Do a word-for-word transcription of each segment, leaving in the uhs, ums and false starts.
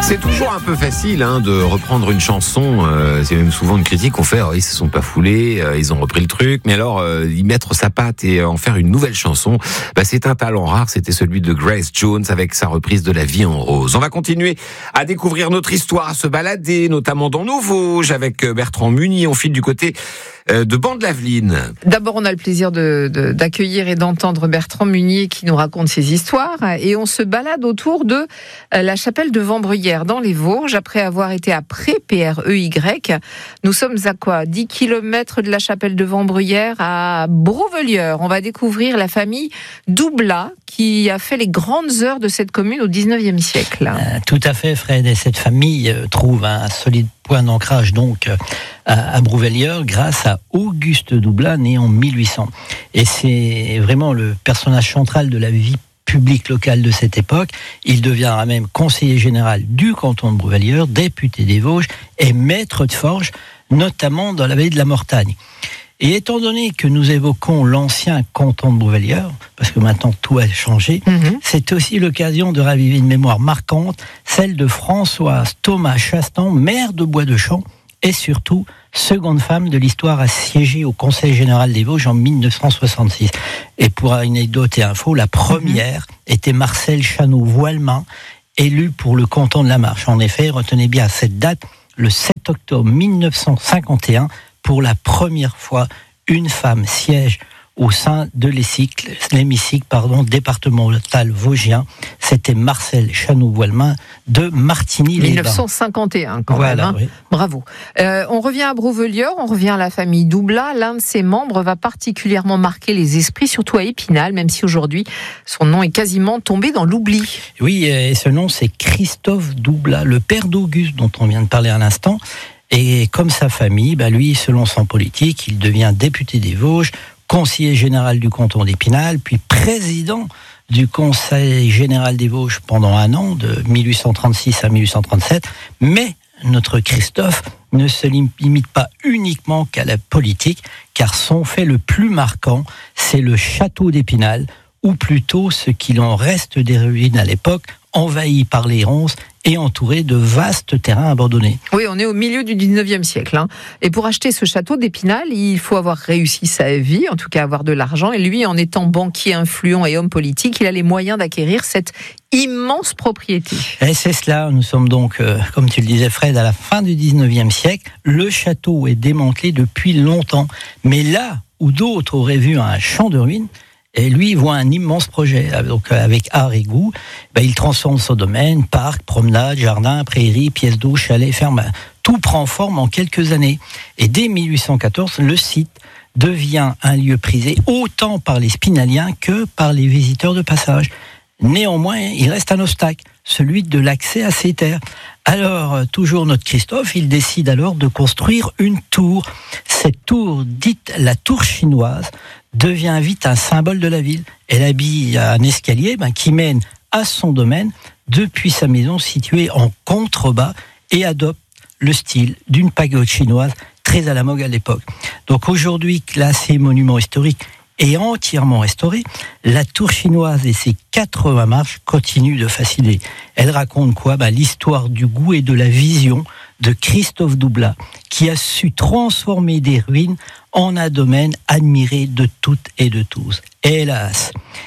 C'est toujours un peu facile hein, de reprendre une chanson. Euh, c'est même souvent une critique qu'on fait. Oh, ils se sont pas foulés, euh, ils ont repris le truc. Mais alors, euh, y mettre sa patte et en faire une nouvelle chanson, bah, c'est un talent rare. C'était celui de Grace Jones avec sa reprise de La Vie en rose. On va continuer à découvrir notre histoire, à se balader, notamment dans nos Vosges avec Bertrand Munier. On file du côté de Bande-Laveline. D'abord, on a le plaisir de, de, d'accueillir et d'entendre Bertrand Munier qui nous raconte ses histoires. Et on se balade autour de la chapelle de Vambruyères dans les Vosges. Après avoir été à Pré, P R E Y, nous sommes à quoi dix kilomètres de la chapelle de Vambruyères à Brouvelieures. On va découvrir la famille Doublat qui a fait les grandes heures de cette commune au dix-neuvième siècle. Euh, tout à fait, Fred. Et cette famille euh, trouve un solide point d'ancrage donc euh, à, à Brouvelieures grâce à Auguste Doublat, né en mille huit cents. Et c'est vraiment le personnage central de la vie publique locale de cette époque. Il deviendra même conseiller général du canton de Brouvelieures, député des Vosges et maître de forge, notamment dans la vallée de la Mortagne. Et étant donné que nous évoquons l'ancien canton de Brouvelieures, parce que maintenant tout a changé, mmh. c'est aussi l'occasion de raviver une mémoire marquante, celle de Françoise Thomas Chastan, maire de Bois-de-Champ, et surtout seconde femme de l'histoire à siéger au Conseil général des Vosges en mille neuf cent soixante-six. Et pour anecdote et info, la première mmh. était Marcel Chanot-Voilemain, élu pour le canton de la Marche. En effet, retenez bien cette date, le sept octobre mille neuf cent cinquante et un, pour la première fois, une femme siège au sein de l'hémicycle, l'hémicycle pardon, départemental vosgien. C'était Marcel Chanot-Voilemain de Martigny-les-Bains. mille neuf cent cinquante et un, quand voilà, même. Hein. Oui. Bravo. Euh, on revient à Brouvelieures, on revient à la famille Doublat. L'un de ses membres va particulièrement marquer les esprits, surtout à Épinal, même si aujourd'hui, son nom est quasiment tombé dans l'oubli. Oui, et ce nom, c'est Christophe Doublat, le père d'Auguste, dont on vient de parler à l'instant. Et comme sa famille, bah lui, selon son politique, il devient député des Vosges, conseiller général du canton d'Épinal, puis président du Conseil général des Vosges pendant un an, de mille huit cent trente-six à mille huit cent trente-sept. Mais notre Christophe ne se limite pas uniquement qu'à la politique, car son fait le plus marquant, c'est le château d'Épinal, ou plutôt ce qu'il en reste des ruines à l'époque, envahi par les ronces et entouré de vastes terrains abandonnés. Oui, on est au milieu du dix-neuvième siècle. Hein. Et pour acheter ce château d'Épinal, il faut avoir réussi sa vie, en tout cas avoir de l'argent. Et lui, en étant banquier influent et homme politique, il a les moyens d'acquérir cette immense propriété. Et c'est cela, nous sommes donc, euh, comme tu le disais Fred, à la fin du dix-neuvième siècle. Le château est démantelé depuis longtemps. Mais là où d'autres auraient vu un champ de ruines, et lui, il voit un immense projet. Donc, avec art et goût, ben, il transforme son domaine, parc, promenade, jardin, prairie, pièces d'eau, chalet, ferme. Tout prend forme en quelques années. Et dès mille huit cent quatorze, le site devient un lieu prisé autant par les Spinaliens que par les visiteurs de passage. Néanmoins, il reste un obstacle, celui de l'accès à ces terres. Alors, toujours notre Christophe, il décide alors de construire une tour. Cette tour, dite la tour chinoise, devient vite un symbole de la ville. Elle habille un escalier ben, qui mène à son domaine depuis sa maison située en contrebas et adopte le style d'une pagode chinoise très à la mode à l'époque. Donc aujourd'hui, classée monument historique et entièrement restaurée, la tour chinoise et ses quatre-vingts marches continuent de fasciner. Elle raconte quoi ? Ben, l'histoire du goût et de la vision de Christophe Doublat, qui a su transformer des ruines en un domaine admiré de toutes et de tous. Et hélas,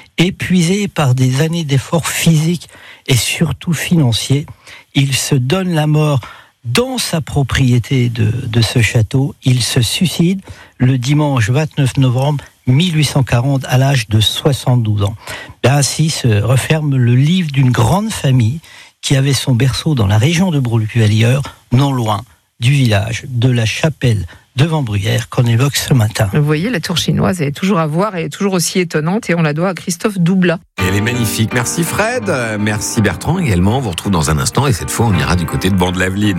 épuisé par des années d'efforts physiques et surtout financiers, il se donne la mort dans sa propriété de, de ce château. Il se suicide le dimanche vingt-neuf novembre mille huit cent quarante à l'âge de soixante-douze ans. Ainsi se referme le livre d'une grande famille qui avait son berceau dans la région de Brouvelieures, non loin du village de la chapelle de Vambruyères qu'on évoque ce matin. Vous voyez, la tour chinoise, elle est toujours à voir, elle est toujours aussi étonnante et on la doit à Christophe Doublat. Elle est magnifique. Merci Fred, merci Bertrand également. On vous retrouve dans un instant et cette fois on ira du côté de Bande-Laveline.